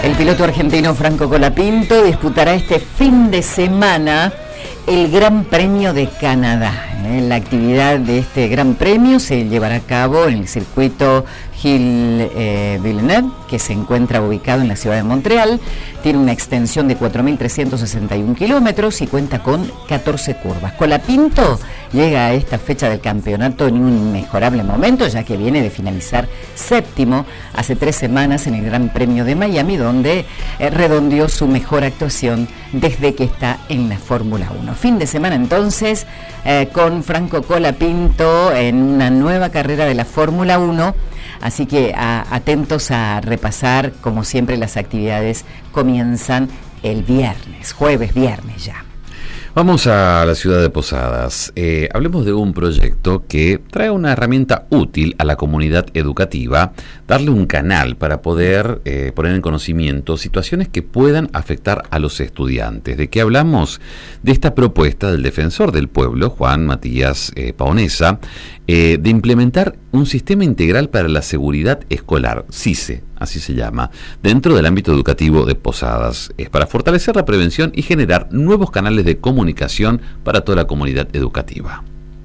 El piloto argentino Franco Colapinto disputará este fin de semana el Gran Premio de Canadá. La actividad de este Gran Premio se llevará a cabo en el circuito Gilles Villeneuve, que se encuentra ubicado en la ciudad de Montreal. Tiene una extensión de 4.361 kilómetros y cuenta con 14 curvas. Colapinto llega a esta fecha del campeonato en un mejorable momento, ya que viene de finalizar séptimo hace 3 semanas en el Gran Premio de Miami, donde redondeó su mejor actuación desde que está en la Fórmula 1. Fin de semana entonces con Franco Colapinto en una nueva carrera de la Fórmula 1. Así que atentos a repasar, como siempre, las actividades comienzan el viernes, jueves, viernes ya. Vamos a la ciudad de Posadas. Hablemos de un proyecto que trae una herramienta útil a la comunidad educativa, darle un canal para poder poner en conocimiento situaciones que puedan afectar a los estudiantes. ¿De qué hablamos? De esta propuesta del defensor del pueblo, Juan Matías Paonesa, de implementar un sistema integral para la seguridad escolar, SISE, así se llama, dentro del ámbito educativo de Posadas. Es para fortalecer la prevención y generar nuevos canales de comunicación para toda la comunidad educativa.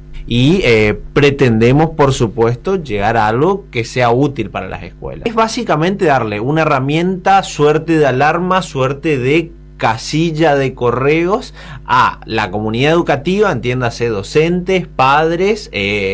Y pretendemos, por supuesto, llegar a algo que sea útil para las escuelas. Es básicamente darle una herramienta, suerte de alarma, suerte de casilla de correos a la comunidad educativa, entiéndase docentes, padres,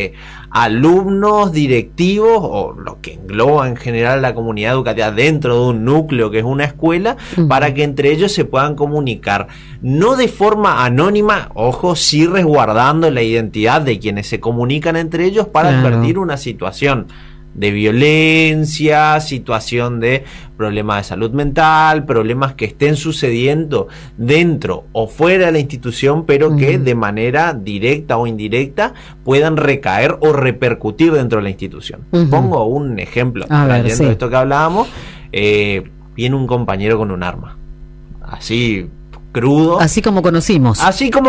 alumnos, directivos o lo que engloba en general la comunidad educativa dentro de un núcleo que es una escuela, para que entre ellos se puedan comunicar, no de forma anónima, ojo, sí resguardando la identidad de quienes se comunican entre ellos para advertir una situación de violencia, situación de problemas de salud mental, problemas que estén sucediendo dentro o fuera de la institución, pero que de manera directa o indirecta puedan recaer o repercutir dentro de la institución. Pongo un ejemplo, trayendo esto que hablábamos, viene un compañero con un arma, así crudo. Así como conocimos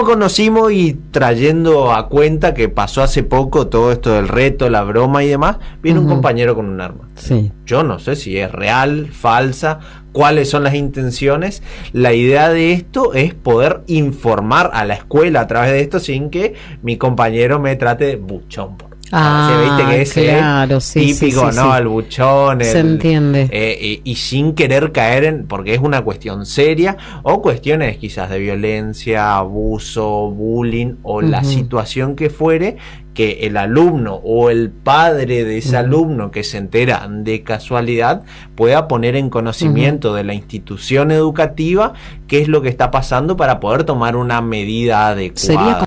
y trayendo a cuenta que pasó hace poco todo esto del reto, la broma y demás, viene un compañero con un arma. Sí. Yo no sé si es real, falsa, cuáles son las intenciones. La idea de esto es poder informar a la escuela a través de esto sin que mi compañero me trate de buchón. ¿Viste que es claro, típico, ¿no? Sí. El buchón, se entiende. Y sin querer caer en, porque es una cuestión seria, o cuestiones quizás de violencia, abuso, bullying, o la situación que fuere, que el alumno o el padre de ese alumno que se entera de casualidad pueda poner en conocimiento de la institución educativa qué es lo que está pasando para poder tomar una medida adecuada.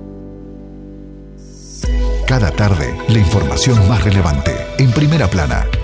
Cada tarde, la información más relevante, en Primera Plana.